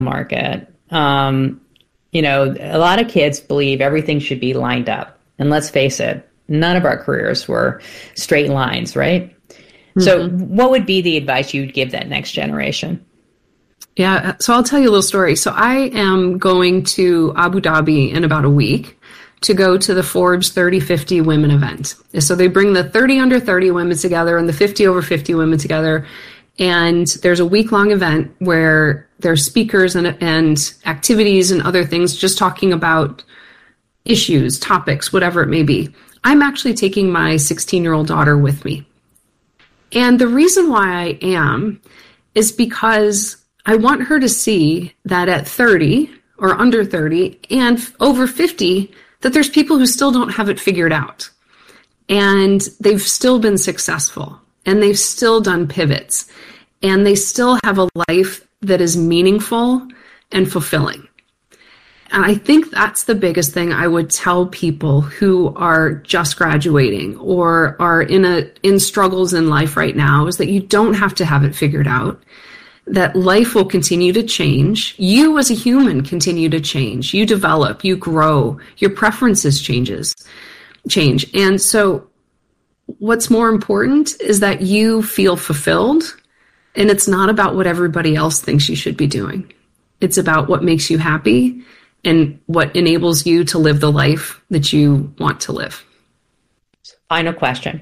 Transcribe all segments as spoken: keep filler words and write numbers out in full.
market, um, you know, a lot of kids believe everything should be lined up. And let's face it, none of our careers were straight lines, right? Mm-hmm. So what would be the advice you'd give that next generation? Yeah, so I'll tell you a little story. So I am going to Abu Dhabi in about a week to go to the Forbes thirty fifty women event. So they bring the thirty under thirty women together and the fifty over fifty women together. And there's a week-long event where there's speakers and, and activities and other things just talking about issues, topics, whatever it may be. I'm actually taking my sixteen-year-old daughter with me. And the reason why I am is because I want her to see that at thirty or under thirty and over fifty, that there's people who still don't have it figured out. And they've still been successful. And they've still done pivots. And they still have a life that is meaningful and fulfilling. And I think that's the biggest thing I would tell people who are just graduating or are in a in struggles in life right now, is that you don't have to have it figured out. That life will continue to change. You as a human continue to change. You develop, you grow, your preferences changes, change. And so what's more important is that you feel fulfilled, and it's not about what everybody else thinks you should be doing. It's about what makes you happy and what enables you to live the life that you want to live. Final question.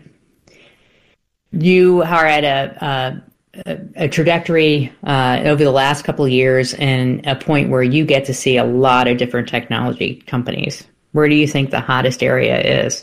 You are at a, a A, a trajectory uh, over the last couple of years and a point where you get to see a lot of different technology companies. Where do you think the hottest area is?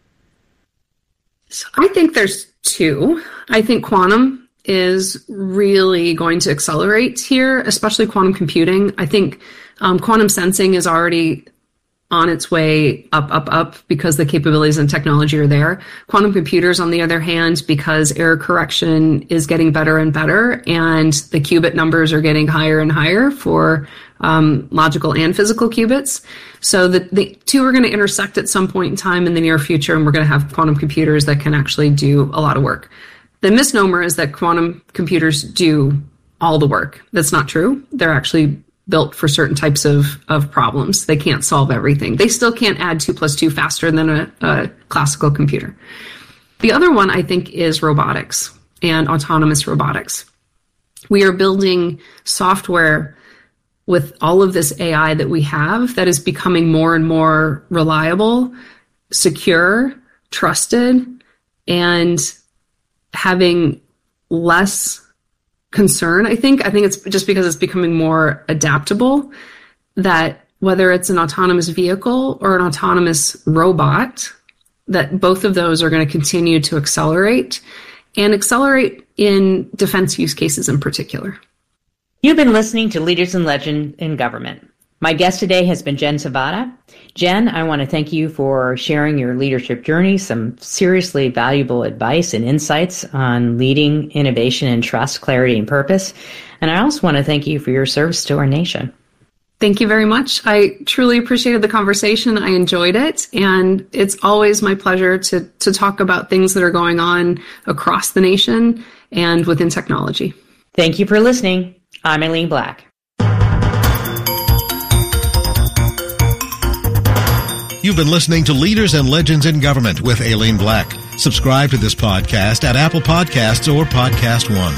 So I think there's two. I think quantum is really going to accelerate here, especially quantum computing. I think um, quantum sensing is already on its way up, up, up because the capabilities and technology are there. Quantum computers, on the other hand, because error correction is getting better and better and the qubit numbers are getting higher and higher for um, logical and physical qubits. So the, the two are going to intersect at some point in time in the near future, and we're going to have quantum computers that can actually do a lot of work. The misnomer is that quantum computers do all the work. That's not true. They're actually built for certain types of, of problems. They can't solve everything. They still can't add two plus two faster than a, a classical computer. The other one, I think, is robotics and autonomous robotics. We are building software with all of this A I that we have that is becoming more and more reliable, secure, trusted, and having less concern, I think. I think it's just because it's becoming more adaptable, that whether it's an autonomous vehicle or an autonomous robot, that both of those are going to continue to accelerate and accelerate in defense use cases in particular. You've been listening to Leaders and Legends in Government. My guest today has been Jen Savada. Jen, I want to thank you for sharing your leadership journey, some seriously valuable advice and insights on leading innovation and trust, clarity, and purpose. And I also want to thank you for your service to our nation. Thank you very much. I truly appreciated the conversation. I enjoyed it. And it's always my pleasure to, to talk about things that are going on across the nation and within technology. Thank you for listening. I'm Aileen Black. You've been listening to Leaders and Legends in Government with Aileen Black. Subscribe to this podcast at Apple Podcasts or Podcast One.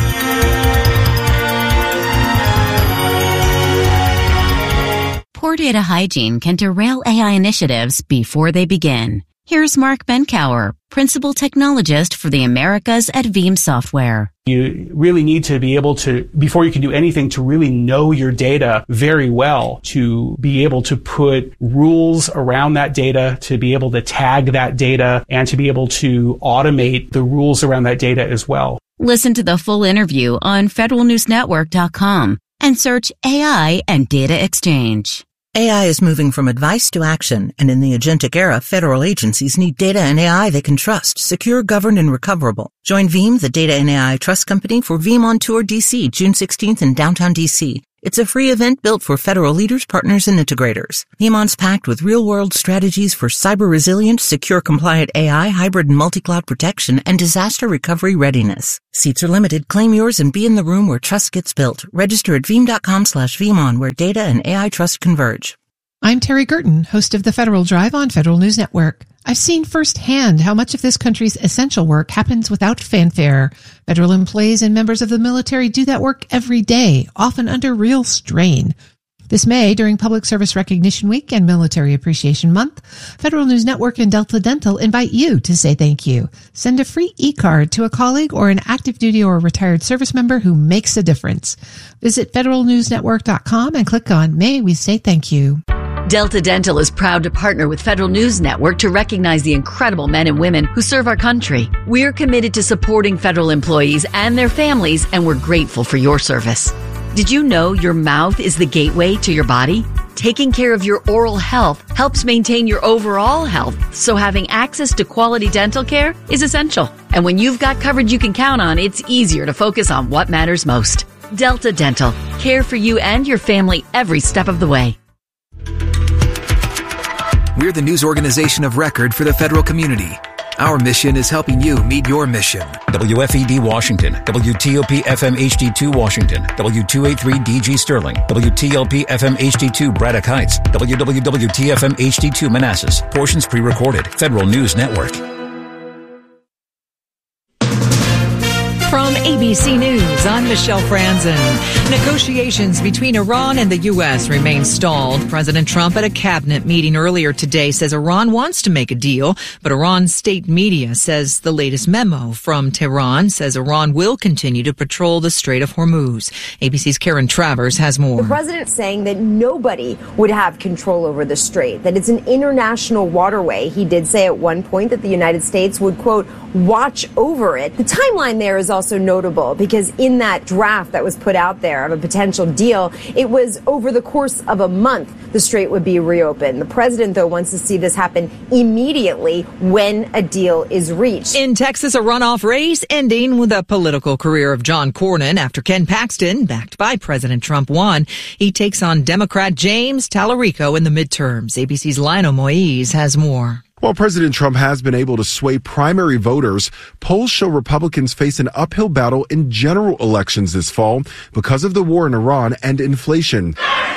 Poor data hygiene can derail A I initiatives before they begin. Here's Mark Benkower, Principal Technologist for the Americas at Veeam Software. You really need to be able to, before you can do anything, to really know your data very well, to be able to put rules around that data, to be able to tag that data, and to be able to automate the rules around that data as well. Listen to the full interview on federal news network dot com and search A I and Data Exchange. A I is moving from advice to action, and in the agentic era, federal agencies need data and A I they can trust, secure, governed, and recoverable. Join Veeam, the data and A I trust company, for Veeam on Tour D C, June sixteenth in downtown D C. It's a free event built for federal leaders, partners, and integrators. VeeamON's packed with real-world strategies for cyber resilience, secure compliant A I, hybrid and multi-cloud protection, and disaster recovery readiness. Seats are limited. Claim yours and be in the room where trust gets built. Register at veeam.com slash VeeamON, where data and A I trust converge. I'm Terry Gerton, host of the Federal Drive on Federal News Network. I've seen firsthand how much of this country's essential work happens without fanfare. Federal employees and members of the military do that work every day, often under real strain. This May, during Public Service Recognition Week and Military Appreciation Month, Federal News Network and Delta Dental invite you to say thank you. Send a free e-card to a colleague or an active duty or retired service member who makes a difference. Visit federal news network dot com and click on May We Say Thank You. Delta Dental is proud to partner with Federal News Network to recognize the incredible men and women who serve our country. We're committed to supporting federal employees and their families, and we're grateful for your service. Did you know your mouth is the gateway to your body? Taking care of your oral health helps maintain your overall health, so having access to quality dental care is essential. And when you've got coverage you can count on, it's easier to focus on what matters most. Delta Dental. Care for you and your family every step of the way. We're the news organization of record for the federal community. Our mission is helping you meet your mission. W F E D Washington, W T O P F M H D two Washington, W two eighty-three D G Sterling, W T L P F M H D two Braddock Heights, W W W T F M H D two Manassas. Portions pre-recorded. Federal News Network. From A B C News, I'm Michelle Franzen. Negotiations between Iran and the U S remain stalled. President Trump at a cabinet meeting earlier today says Iran wants to make a deal, but Iran's state media says the latest memo from Tehran says Iran will continue to patrol the Strait of Hormuz. A B C's Karen Travers has more. The president saying that nobody would have control over the strait, that it's an international waterway. He did say at one point that the United States would, quote, watch over it. The timeline there is also notable because in that draft that was put out there of a potential deal, it was over the course of a month the strait would be reopened. The president, though, wants to see this happen immediately when a deal is reached. In Texas, a runoff race ending with a political career of John Cornyn after Ken Paxton, backed by President Trump, won. He takes on Democrat James Tallarico in the midterms. A B C's Lionel Moise has more. While President Trump has been able to sway primary voters, polls show Republicans face an uphill battle in general elections this fall because of the war in Iran and inflation.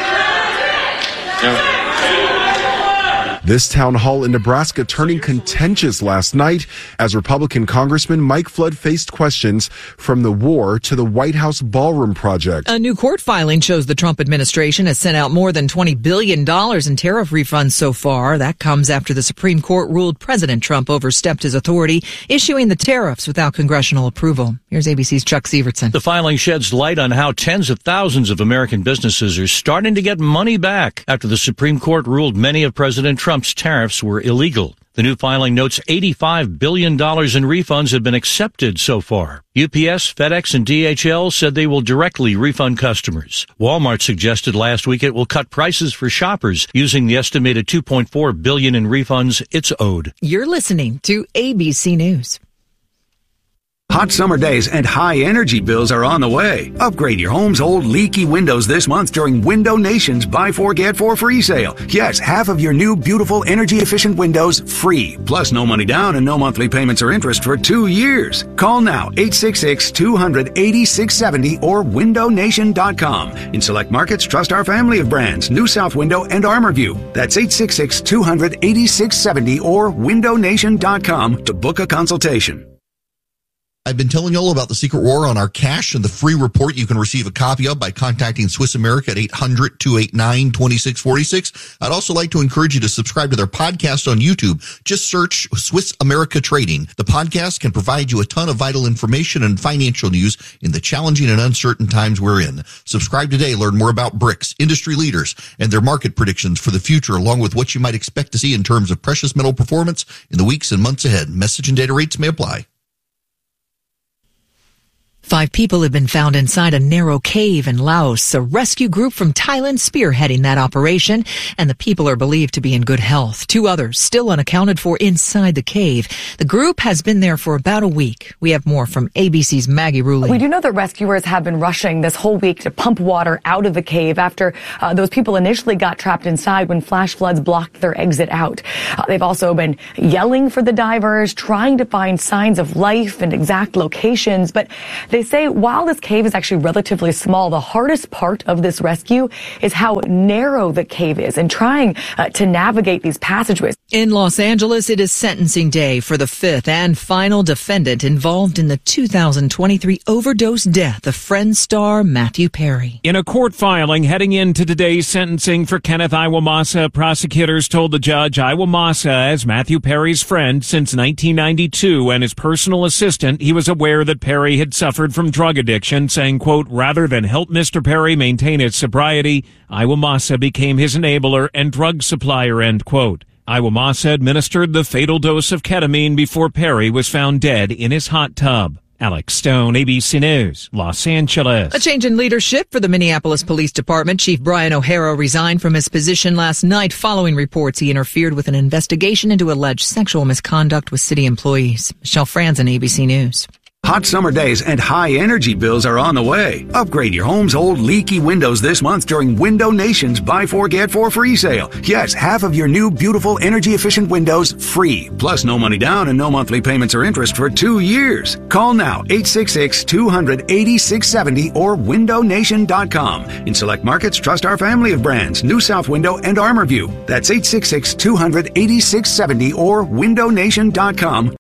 No. This town hall in Nebraska turning contentious last night as Republican Congressman Mike Flood faced questions from the war to the White House ballroom project. A new court filing shows the Trump administration has sent out more than twenty billion dollars in tariff refunds so far. That comes after the Supreme Court ruled President Trump overstepped his authority, issuing the tariffs without congressional approval. Here's A B C's Chuck Sievertson. The filing sheds light on how tens of thousands of American businesses are starting to get money back after the Supreme Court ruled many of President Trump's tariffs were illegal. The new filing notes eighty-five billion dollars in refunds have been accepted so far. U P S, FedEx, and D H L said they will directly refund customers. Walmart suggested last week it will cut prices for shoppers using the estimated two point four billion dollars in refunds it's owed. You're listening to A B C News. Hot summer days and high energy bills are on the way. Upgrade your home's old leaky windows this month during Window Nation's Buy Four Get Four free sale. Yes, half of your new beautiful energy efficient windows free. Plus no money down and no monthly payments or interest for two years. Call now eight six six, two hundred, eighty-six seventy or window nation dot com. In select markets, trust our family of brands, New South Window and ArmorView. That's eight six six, two hundred, eighty-six seventy or window nation dot com to book a consultation. I've been telling you all about the Secret War on our cash and the free report you can receive a copy of by contacting Swiss America at eight hundred, two eight nine, two six four six. I'd also like to encourage you to subscribe to their podcast on YouTube. Just search Swiss America Trading. The podcast can provide you a ton of vital information and financial news in the challenging and uncertain times we're in. Subscribe today. Learn more about BRICS, industry leaders, and their market predictions for the future, along with what you might expect to see in terms of precious metal performance in the weeks and months ahead. Message and data rates may apply. Five people have been found inside a narrow cave in Laos. A rescue group from Thailand spearheading that operation, and the people are believed to be in good health. Two others still unaccounted for inside the cave. The group has been there for about a week. We have more from A B C's Maggie Rulli. We do know that rescuers have been rushing this whole week to pump water out of the cave after uh, those people initially got trapped inside when flash floods blocked their exit out. Uh, they've also been yelling for the divers, trying to find signs of life and exact locations, but they say while this cave is actually relatively small, the hardest part of this rescue is how narrow the cave is and trying uh, to navigate these passageways. In Los Angeles, it is sentencing day for the fifth and final defendant involved in the two thousand twenty-three overdose death of Friends star Matthew Perry. In a court filing heading into today's sentencing for Kenneth Iwamasa, prosecutors told the judge Iwamasa, as Matthew Perry's friend since nineteen ninety-two and his personal assistant, he was aware that Perry had suffered from drug addiction, saying, quote, rather than help Mister Perry maintain his sobriety, Iwamasa became his enabler and drug supplier, end quote. Iwamasa administered the fatal dose of ketamine before Perry was found dead in his hot tub. Alex Stone, A B C News, Los Angeles. A change in leadership for the Minneapolis Police Department. Chief Brian O'Hara resigned from his position last night following reports he interfered with an investigation into alleged sexual misconduct with city employees. Michelle Franzen, A B C News. Hot summer days and high energy bills are on the way. Upgrade your home's old leaky windows this month during Window Nation's Buy Four Get Four free sale. Yes, half of your new beautiful energy efficient windows free. Plus no money down and no monthly payments or interest for two years. Call now eight six six, two hundred, eighty-six seventy or window nation dot com. In select markets, trust our family of brands, New South Window and ArmorView. That's eight six six, two hundred, eighty-six seventy or window nation dot com.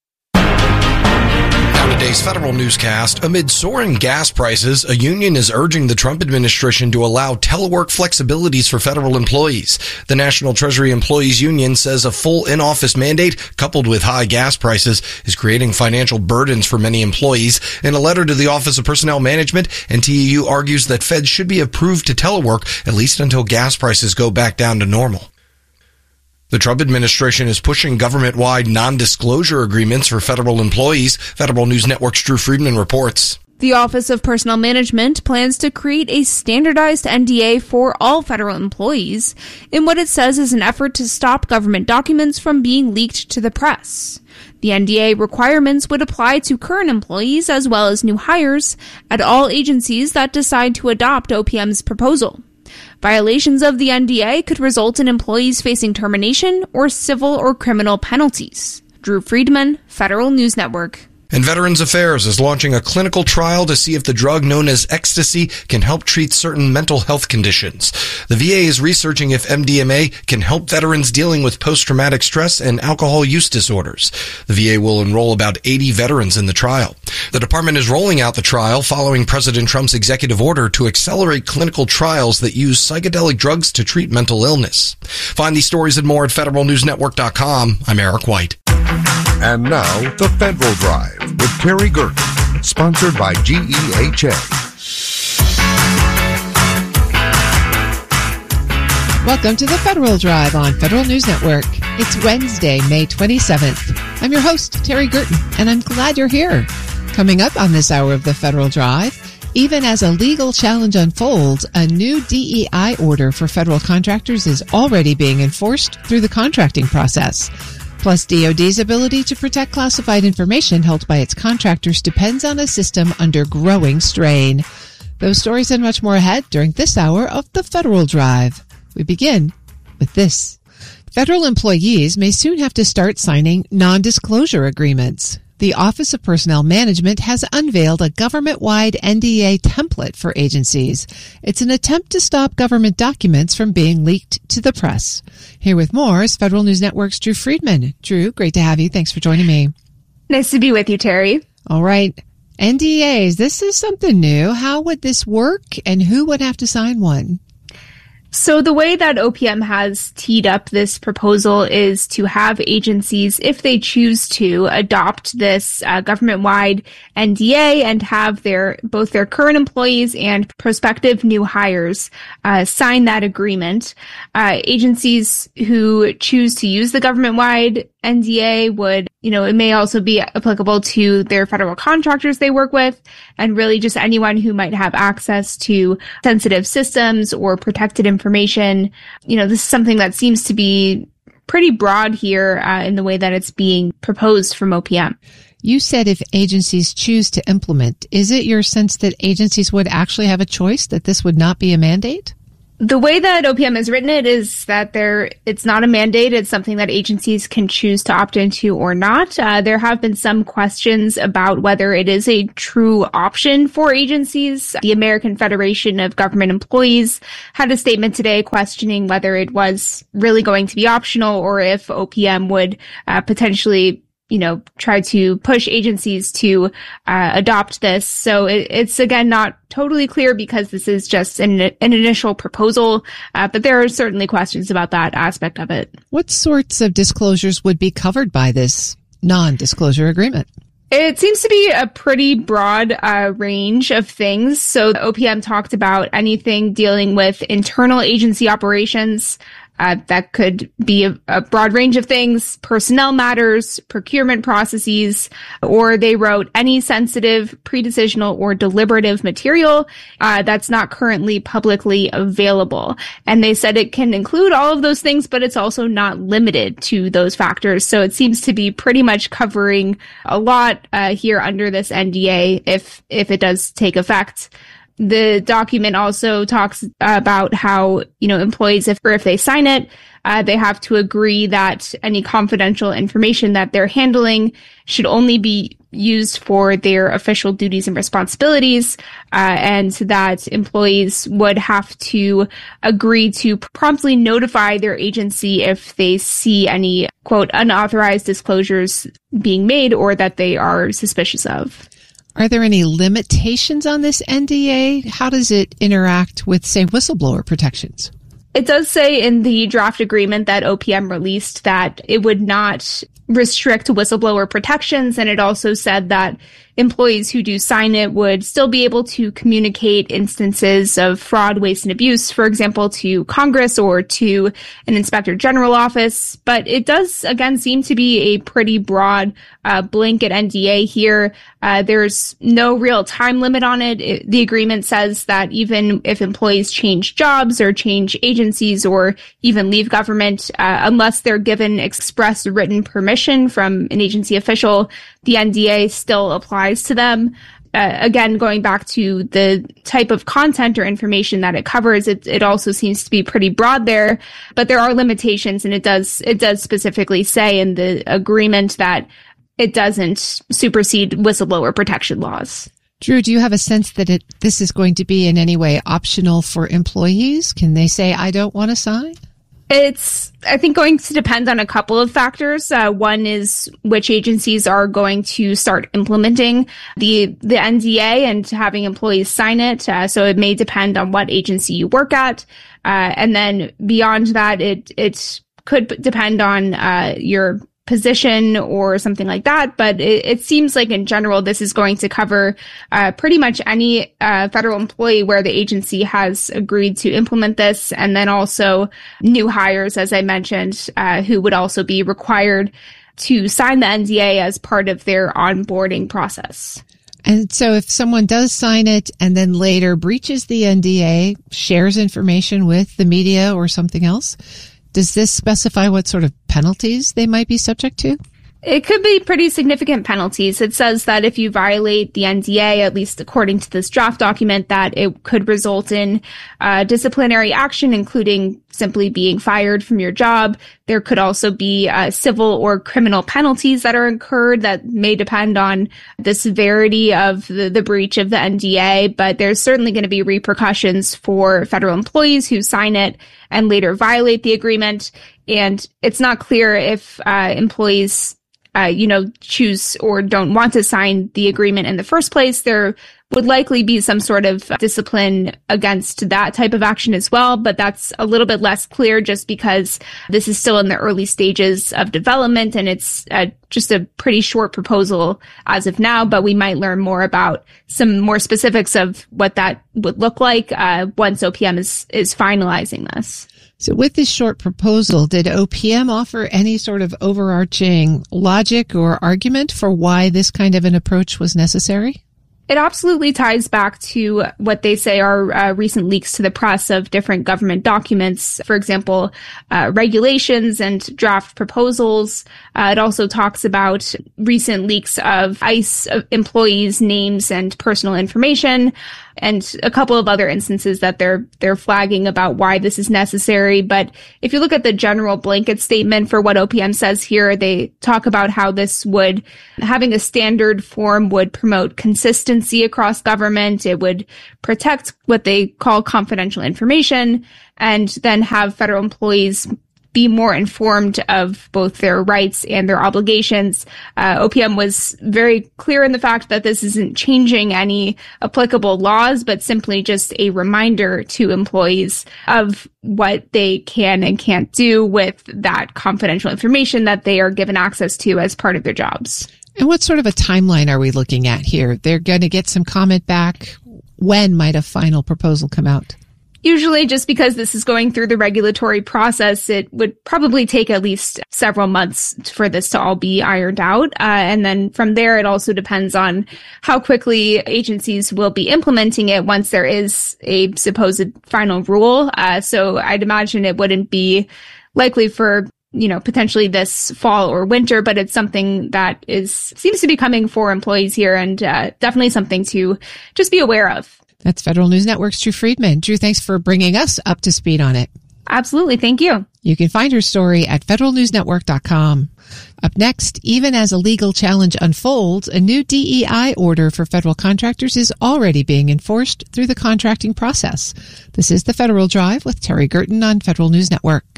Today's federal newscast. Amid soaring gas prices, a union is urging the Trump administration to allow telework flexibilities for federal employees. The National Treasury Employees Union says a full in-office mandate, coupled with high gas prices, is creating financial burdens for many employees. In a letter to the Office of Personnel Management, N T E U argues that feds should be approved to telework, at least until gas prices go back down to normal. The Trump administration is pushing government-wide non-disclosure agreements for federal employees. Federal News Network's Drew Friedman reports. The Office of Personnel Management plans to create a standardized N D A for all federal employees in what it says is an effort to stop government documents from being leaked to the press. The N D A requirements would apply to current employees as well as new hires at all agencies that decide to adopt O P M's proposal. Violations of the N D A could result in employees facing termination or civil or criminal penalties. Drew Friedman, Federal News Network. And Veterans Affairs is launching a clinical trial to see if the drug known as ecstasy can help treat certain mental health conditions. The V A is researching if M D M A can help veterans dealing with post-traumatic stress and alcohol use disorders. The V A will enroll about eighty veterans in the trial. The department is rolling out the trial following President Trump's executive order to accelerate clinical trials that use psychedelic drugs to treat mental illness. Find these stories and more at federal news network dot com. I'm Eric White. And now, The Federal Drive with Terry Gerton, sponsored by G E H A. Welcome to The Federal Drive on Federal News Network. It's Wednesday, May twenty-seventh. I'm your host, Terry Gerton, and I'm glad you're here. Coming up on this hour of The Federal Drive, even as a legal challenge unfolds, a new D E I order for federal contractors is already being enforced through the contracting process. Plus, D O D's ability to protect classified information held by its contractors depends on a system under growing strain. Those stories and much more ahead during this hour of The Federal Drive. We begin with this. Federal employees may soon have to start signing non-disclosure agreements. The Office of Personnel Management has unveiled a government-wide N D A template for agencies. It's an attempt to stop government documents from being leaked to the press. Here with more is Federal News Network's Drew Friedman. Drew, great to have you. Thanks for joining me. Nice to be with you, Terry. All right. N D As, this is something new. How would this work, and who would have to sign one? So the way that O P M has teed up this proposal is to have agencies, if they choose to, adopt this uh, government-wide N D A and have their both their current employees and prospective new hires uh, sign that agreement. Uh, agencies who choose to use the government-wide N D A would you know, it may also be applicable to their federal contractors they work with, and really just anyone who might have access to sensitive systems or protected information. You know, this is something that seems to be pretty broad here uh, in the way that it's being proposed from O P M. You said if agencies choose to implement, is it your sense that agencies would actually have a choice, that this would not be a mandate? The way that O P M has written it is that there, it's not a mandate. It's something that agencies can choose to opt into or not. Uh, there have been some questions about whether it is a true option for agencies. The American Federation of Government Employees had a statement today questioning whether it was really going to be optional or if O P M would uh, potentially you know, try to push agencies to uh, adopt this. So it, it's, again, not totally clear because this is just an, an initial proposal, uh, but there are certainly questions about that aspect of it. What sorts of disclosures would be covered by this non-disclosure agreement? It seems to be a pretty broad uh, range of things. So the O P M talked about anything dealing with internal agency operations. Uh, that could be a, a broad range of things, personnel matters, procurement processes, or they wrote any sensitive, pre-decisional, or deliberative material uh, that's not currently publicly available. And they said it can include all of those things, but it's also not limited to those factors. So it seems to be pretty much covering a lot uh, here under this N D A if if it does take effect. The document also talks about how, you know, employees, if or if they sign it, uh, they have to agree that any confidential information that they're handling should only be used for their official duties and responsibilities, uh, and that employees would have to agree to promptly notify their agency if they see any, quote, unauthorized disclosures being made or that they are suspicious of. Are there any limitations on this N D A? How does it interact with, say, whistleblower protections? It does say in the draft agreement that O P M released that it would not restrict whistleblower protections, and it also said that employees who do sign it would still be able to communicate instances of fraud, waste, and abuse, for example, to Congress or to an Inspector General office. But it does, again, seem to be a pretty broad uh, blanket N D A here. Uh, there's no real time limit on it. it. The agreement says that even if employees change jobs or change agencies or even leave government, uh, unless they're given express written permission from an agency official, the N D A still applies to them. Uh, again, going back to the type of content or information that it covers, it, it also seems to be pretty broad there, but there are limitations, and it does it does specifically say in the agreement that it doesn't supersede whistleblower protection laws. Drew, do you have a sense that it this is going to be in any way optional for employees? Can they say, I don't want to sign? It's, I think, going to depend on a couple of factors. Uh, one is which agencies are going to start implementing the the N D A and having employees sign it. Uh, so it may depend on what agency you work at. Uh, and then beyond that, it it could depend on uh, your position or something like that. But it, it seems like in general, this is going to cover uh, pretty much any uh, federal employee where the agency has agreed to implement this. And then also new hires, as I mentioned, uh, who would also be required to sign the N D A as part of their onboarding process. And so if someone does sign it and then later breaches the N D A, shares information with the media or something else, does this specify what sort of penalties they might be subject to? It could be pretty significant penalties. It says that if you violate the N D A, at least according to this draft document, that it could result in uh, disciplinary action, including simply being fired from your job. There could also be uh, civil or criminal penalties that are incurred that may depend on the severity of the, the breach of the N D A, but there's certainly going to be repercussions for federal employees who sign it and later violate the agreement. And it's not clear if uh, employees Uh, you know, choose or don't want to sign the agreement in the first place. There would likely be some sort of discipline against that type of action as well, but that's a little bit less clear just because this is still in the early stages of development and it's uh, just a pretty short proposal as of now, but we might learn more about some more specifics of what that would look like uh, once O P M is, is finalizing this. So with this short proposal, did O P M offer any sort of overarching logic or argument for why this kind of an approach was necessary? It absolutely ties back to what they say are uh, recent leaks to the press of different government documents, for example, uh, regulations and draft proposals. Uh, it also talks about recent leaks of ICE employees' names and personal information, and a couple of other instances that they're they're flagging about why this is necessary. But if you look at the general blanket statement for what O P M says here, they talk about how this would, having a standard form would promote consistency across government. It would protect what they call confidential information, and then have federal employees be more informed of both their rights and their obligations. Uh, O P M was very clear in the fact that this isn't changing any applicable laws, but simply just a reminder to employees of what they can and can't do with that confidential information that they are given access to as part of their jobs. And what sort of a timeline are we looking at here? They're going to get some comment back. When might a final proposal come out? Usually, just because this is going through the regulatory process, it would probably take at least several months for this to all be ironed out. Uh, and then from there, it also depends on how quickly agencies will be implementing it once there is a supposed final rule. Uh, so I'd imagine it wouldn't be likely for, you know, potentially this fall or winter, but it's something that is seems to be coming for employees here, and uh, definitely something to just be aware of. That's Federal News Network's Drew Friedman. Drew, thanks for bringing us up to speed on it. Absolutely. Thank you. You can find her story at federal news network dot com. Up next, even as a legal challenge unfolds, a new D E I order for federal contractors is already being enforced through the contracting process. This is the Federal Drive with Terry Gerton on Federal News Network.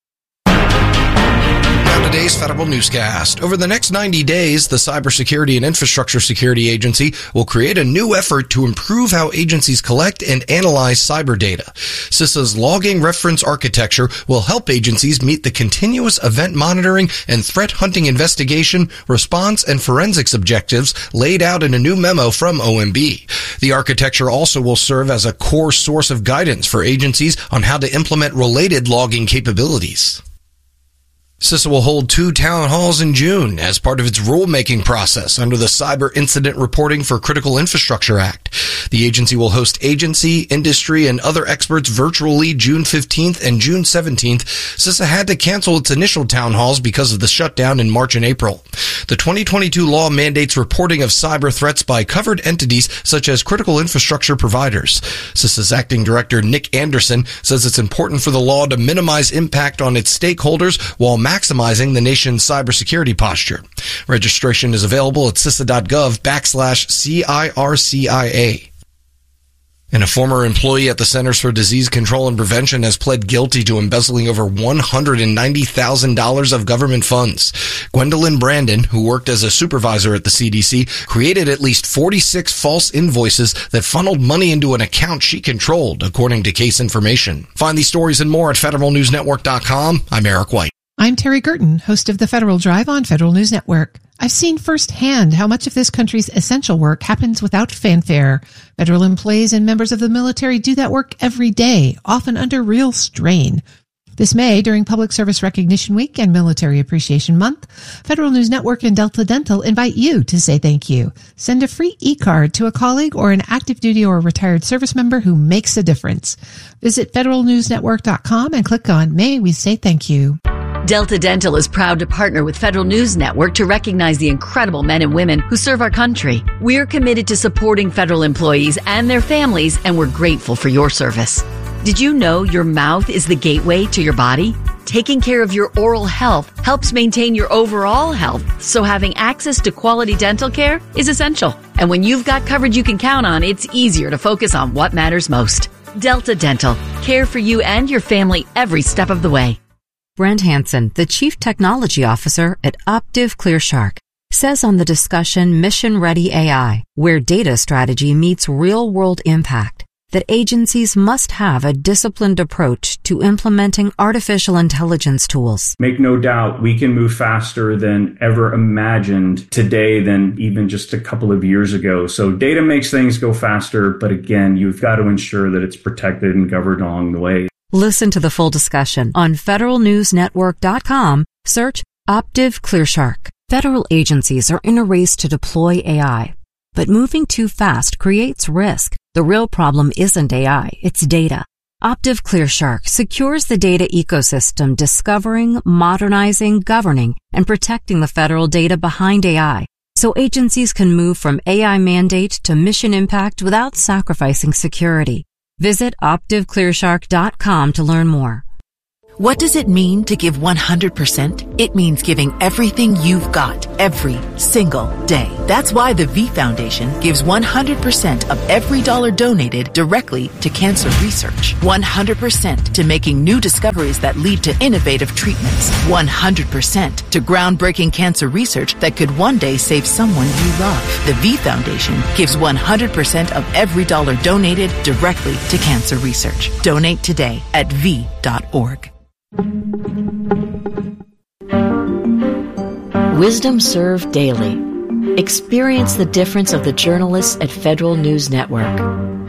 Today's Federal Newscast. Over the next ninety days, the Cybersecurity and Infrastructure Security Agency will create a new effort to improve how agencies collect and analyze cyber data. CISA's logging reference architecture will help agencies meet the continuous event monitoring and threat hunting investigation, response, and forensics objectives laid out in a new memo from O M B. The architecture also will serve as a core source of guidance for agencies on how to implement related logging capabilities. CISA will hold two town halls in June as part of its rulemaking process under the Cyber Incident Reporting for Critical Infrastructure Act. The agency will host agency, industry, and other experts virtually June fifteenth and June seventeenth. CISA had to cancel its initial town halls because of the shutdown in March and April. The twenty twenty-two law mandates reporting of cyber threats by covered entities such as critical infrastructure providers. CISA's acting director, Nick Anderson, says it's important for the law to minimize impact on its stakeholders while maximizing the nation's cybersecurity posture. Registration is available at CISA.gov backslash CIRCIA. And a former employee at the Centers for Disease Control and Prevention has pled guilty to embezzling over one hundred ninety thousand dollars of government funds. Gwendolyn Brandon, who worked as a supervisor at the C D C, created at least forty-six false invoices that funneled money into an account she controlled, according to case information. Find these stories and more at federal news network dot com. I'm Eric White. I'm Terry Gerton, host of the Federal Drive on Federal News Network. I've seen firsthand how much of this country's essential work happens without fanfare. Federal employees and members of the military do that work every day, often under real strain. This May, during Public Service Recognition Week and Military Appreciation Month, Federal News Network and Delta Dental invite you to say thank you. Send a free e-card to a colleague or an active duty or retired service member who makes a difference. Visit federal news network dot com and click on May We Say Thank You. Delta Dental is proud to partner with Federal News Network to recognize the incredible men and women who serve our country. We're committed to supporting federal employees and their families, and we're grateful for your service. Did you know your mouth is the gateway to your body? Taking care of your oral health helps maintain your overall health, so having access to quality dental care is essential. And when you've got coverage you can count on, it's easier to focus on what matters most. Delta Dental. Care for you and your family every step of the way. Brent Hansen, the Chief Technology Officer at Optiv ClearShark, says on the discussion Mission Ready A I, where data strategy meets real-world impact, that agencies must have a disciplined approach to implementing artificial intelligence tools. Make no doubt, we can move faster than ever imagined today than even just a couple of years ago. So data makes things go faster, but again, you've got to ensure that it's protected and governed along the way. Listen to the full discussion on federal news network dot com. Search Optiv ClearShark. Federal agencies are in a race to deploy A I, but moving too fast creates risk. The real problem isn't A I, it's data. Optiv ClearShark secures the data ecosystem, discovering, modernizing, governing, and protecting the federal data behind A I, so agencies can move from A I mandate to mission impact without sacrificing security. Visit Optiv ClearShark dot com to learn more. What does it mean to give one hundred percent? It means giving everything you've got every single day. That's why the V Foundation gives one hundred percent of every dollar donated directly to cancer research. one hundred percent to making new discoveries that lead to innovative treatments. one hundred percent to groundbreaking cancer research that could one day save someone you love. The V Foundation gives one hundred percent of every dollar donated directly to cancer research. Donate today at v dot org. Wisdom Served Daily. Experience the difference of the journalists at Federal News Network.